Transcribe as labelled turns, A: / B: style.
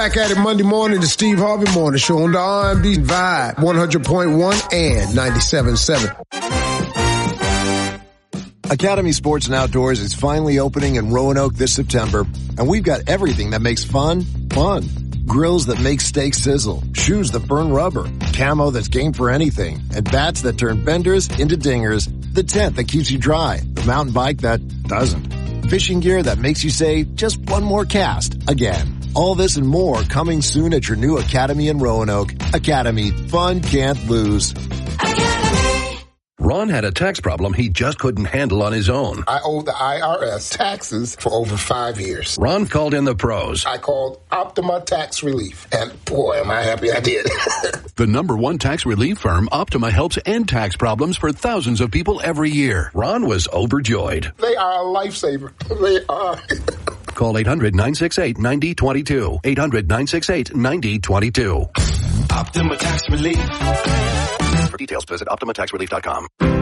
A: Back at it Monday morning, the Steve Harvey Morning Show on the R&B Vibe, 100.1 and 97.7.
B: Academy Sports and Outdoors is finally opening in Roanoke this September, and we've got everything that makes fun. Grills that make steaks sizzle, shoes that burn rubber, camo that's game for anything, and bats that turn benders into dingers, the tent that keeps you dry, the mountain bike that doesn't, fishing gear that makes you say, just one more cast, again. All this and more coming soon at your new Academy in Roanoke. Academy, fun can't lose.
C: Ron had a tax problem he just couldn't handle on his own.
D: I owe the IRS taxes for over 5 years.
C: Ron called in the pros.
D: I called Optima Tax Relief, and boy, am I happy I did.
C: The #1 tax relief firm, Optima, helps end tax problems for thousands of people every year. Ron was overjoyed.
D: They are a lifesaver. They are.
C: Call 800-968-9022. 800-968-9022.
E: Optima Tax Relief.
C: For details, visit OptimaTaxRelief.com.